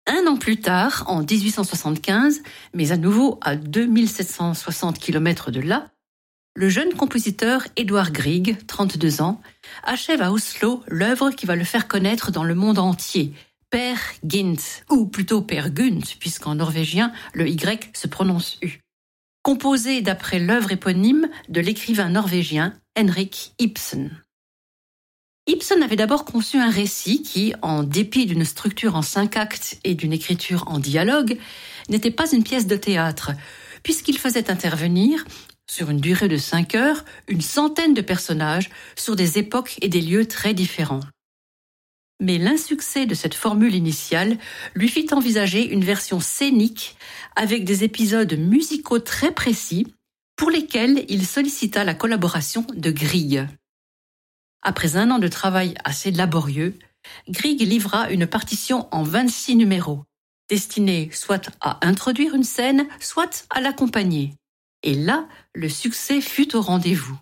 Un an plus tard, en 1875, mais à nouveau à 2760 km de là, le jeune compositeur Edvard Grieg, 32 ans, achève à Oslo l'œuvre qui va le faire connaître dans le monde entier, Per Gynt, ou plutôt Per Gynt, puisqu'en norvégien, le Y se prononce U. Composé d'après l'œuvre éponyme de l'écrivain norvégien Henrik Ibsen. Ibsen avait d'abord conçu un récit qui, en dépit d'une structure en 5 actes et d'une écriture en dialogue, n'était pas une pièce de théâtre, puisqu'il faisait intervenir, sur une durée de 5 heures, une centaine de personnages sur des époques et des lieux très différents. Mais l'insuccès de cette formule initiale lui fit envisager une version scénique avec des épisodes musicaux très précis pour lesquels il sollicita la collaboration de Grieg. Après un an de travail assez laborieux, Grieg livra une partition en 26 numéros, destinée soit à introduire une scène, soit à l'accompagner. Et là, le succès fut au rendez-vous.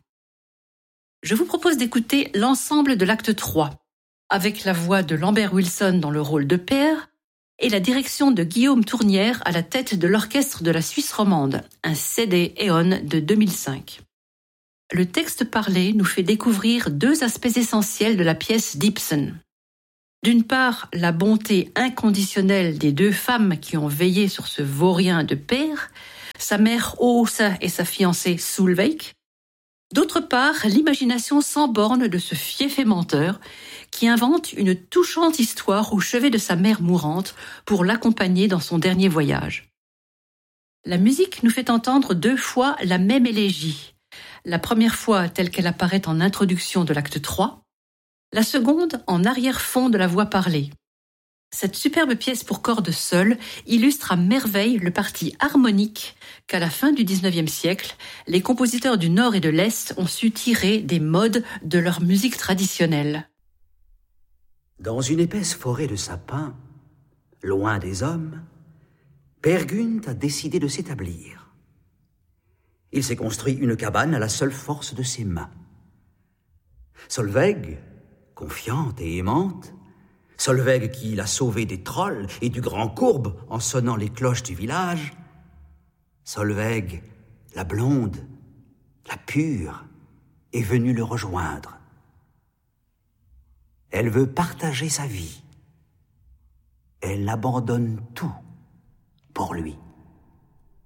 Je vous propose d'écouter l'ensemble de l'acte 3, avec la voix de Lambert Wilson dans le rôle de père et la direction de Guillaume Tournière à la tête de l'orchestre de la Suisse romande, un CD Eon de 2005. Le texte parlé nous fait découvrir 2 aspects essentiels de la pièce d'Ibsen. D'une part, la bonté inconditionnelle des 2 femmes qui ont veillé sur ce vaurien de père, sa mère Åsa et sa fiancée Solveig. D'autre part, l'imagination sans borne de ce fieffé menteur qui invente une touchante histoire au chevet de sa mère mourante pour l'accompagner dans son dernier voyage. La musique nous fait entendre 2 fois la même élégie. La première fois telle qu'elle apparaît en introduction de l'acte 3, la seconde en arrière-fond de la voix parlée. Cette superbe pièce pour cordes seules illustre à merveille le parti harmonique qu'à la fin du XIXe siècle, les compositeurs du Nord et de l'Est ont su tirer des modes de leur musique traditionnelle. Dans une épaisse forêt de sapins, loin des hommes, Per Gynt a décidé de s'établir. Il s'est construit une cabane à la seule force de ses mains. Solveig, confiante et aimante, Solveig qui l'a sauvé des trolls et du grand courbe en sonnant les cloches du village, Solveig, la blonde, la pure, est venue le rejoindre. Elle veut partager sa vie. Elle abandonne tout pour lui.